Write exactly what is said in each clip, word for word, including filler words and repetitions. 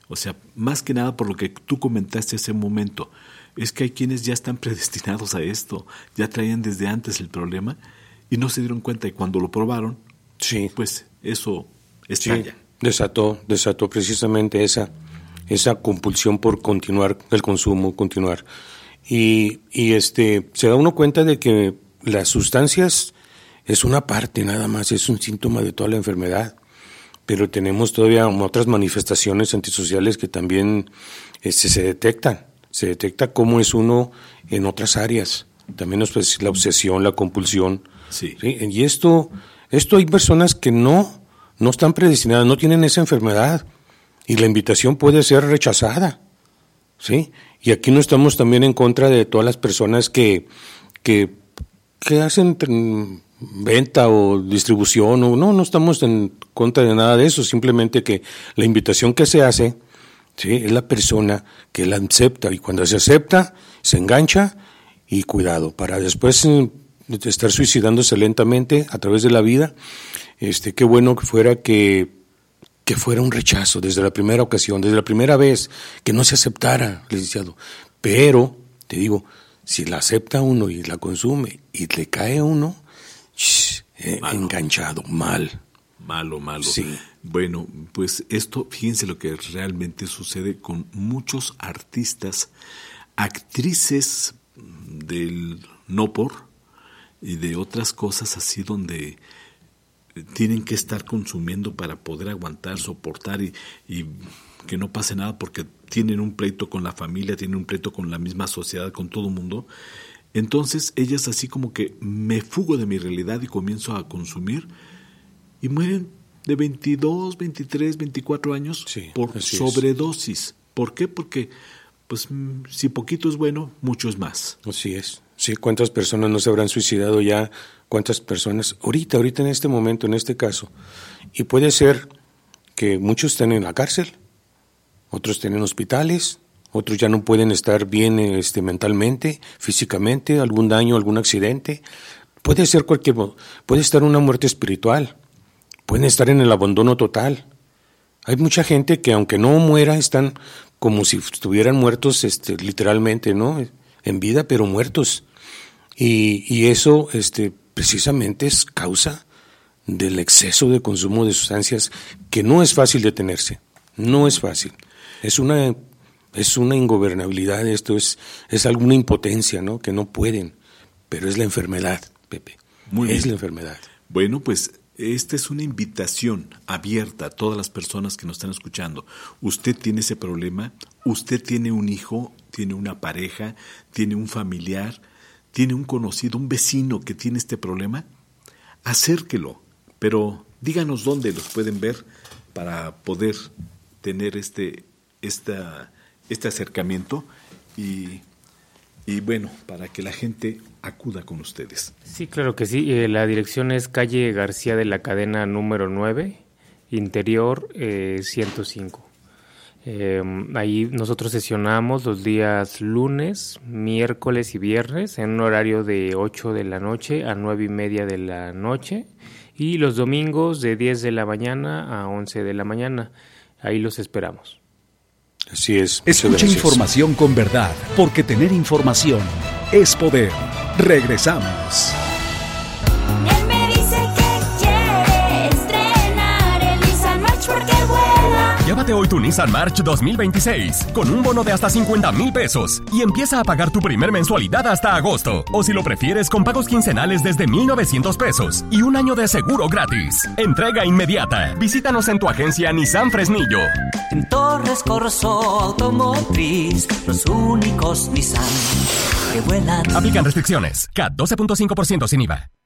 O sea, más que nada por lo que tú comentaste hace un momento, es que hay quienes ya están predestinados a esto, ya traían desde antes el problema y no se dieron cuenta, y cuando lo probaron, sí, pues eso estalla. Sí, desató, desató precisamente esa, esa compulsión por continuar el consumo, continuar. Y, y este, se da uno cuenta de que las sustancias es una parte nada más, es un síntoma de toda la enfermedad, pero tenemos todavía otras manifestaciones antisociales que también este, se detectan, se detecta cómo es uno en otras áreas, también pues, la obsesión, la compulsión, sí. ¿sí? Y esto, esto hay personas que no, no están predestinadas, no tienen esa enfermedad, y la invitación puede ser rechazada, ¿sí? Y aquí no estamos también en contra de todas las personas que, que, que hacen venta o distribución, o no, no estamos en contra de nada de eso, simplemente que la invitación que se hace, ¿sí? Es la persona que la acepta, y cuando se acepta, se engancha, y cuidado, para después eh, estar suicidándose lentamente a través de la vida. Este, qué bueno que fuera que, que fuera un rechazo desde la primera ocasión, desde la primera vez, que no se aceptara, licenciado. Pero, te digo, si la acepta uno y la consume y le cae a uno, shh, eh, enganchado, mal. Malo, malo. Sí. Bueno, pues esto, fíjense lo que realmente sucede con muchos artistas, actrices del no por y de otras cosas así donde tienen que estar consumiendo para poder aguantar, soportar y, y que no pase nada porque tienen un pleito con la familia, tienen un pleito con la misma sociedad, con todo el mundo. Entonces ellas así como que me fugo de mi realidad y comienzo a consumir y mueren de veintidós, veintitrés, veinticuatro años sí, por sobredosis. Es. ¿Por qué? Porque pues si poquito es bueno, mucho es más. Así es. Sí, ¿cuántas personas no se habrán suicidado ya? ¿Cuántas personas? Ahorita, ahorita en este momento, en este caso. Y puede ser que muchos estén en la cárcel, otros estén en hospitales, otros ya no pueden estar bien este, mentalmente, físicamente, algún daño, algún accidente. Puede ser cualquier, puede estar una muerte espiritual, pueden estar en el abandono total. Hay mucha gente que aunque no muera, están como si estuvieran muertos este, literalmente, ¿no? En vida, pero muertos. Y, y eso este, precisamente es causa del exceso de consumo de sustancias que no es fácil detenerse, no es fácil. Es una, es una ingobernabilidad, esto es, es alguna impotencia, ¿no? Que no pueden, pero es la enfermedad, Pepe. Muy es bien. la enfermedad. Bueno, pues esta es una invitación abierta a todas las personas que nos están escuchando. Usted tiene ese problema, usted tiene un hijo, tiene una pareja, tiene un familiar, tiene un conocido, un vecino que tiene este problema, acérquelo, pero díganos dónde los pueden ver para poder tener este, esta, este acercamiento y, y bueno, para que la gente acuda con ustedes. Sí, claro que sí. Eh, la dirección es calle García de la Cadena número nueve, interior eh, ciento cinco. Eh, ahí nosotros sesionamos los días lunes, miércoles y viernes en un horario de ocho de la noche a nueve y media de la noche y los domingos de diez de la mañana a once de la mañana. Ahí los esperamos. Así es. Escucha información con verdad, porque tener información es poder. Regresamos. Él me dice que quiere estrenar el Nissan March porque vuela. Llévate hoy tu Nissan March dos mil veintiséis con un bono de hasta cincuenta mil pesos y empieza a pagar tu primer mensualidad hasta agosto. O si lo prefieres, con pagos quincenales desde mil novecientos pesos y un año de seguro gratis. Entrega inmediata. Visítanos en tu agencia Nissan Fresnillo. En Torres Corso Automotriz, los únicos Nissan que vuelan. Aplican restricciones. C A T doce punto cinco por ciento sin I V A.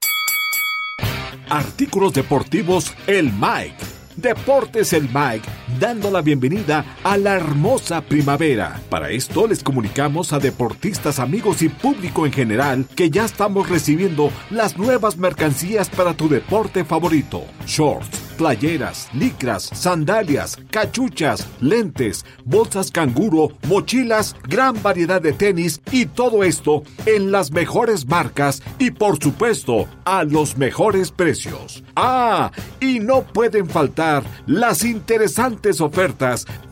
Artículos deportivos El Mike. Deportes El Mike, dando la bienvenida a la hermosa primavera. Para esto les comunicamos a deportistas, amigos y público en general que ya estamos recibiendo las nuevas mercancías para tu deporte favorito. Shorts, playeras, licras, sandalias, cachuchas, lentes, bolsas canguro, mochilas, gran variedad de tenis y todo esto en las mejores marcas y por supuesto a los mejores precios. Ah, y no pueden faltar las interesantes ofertas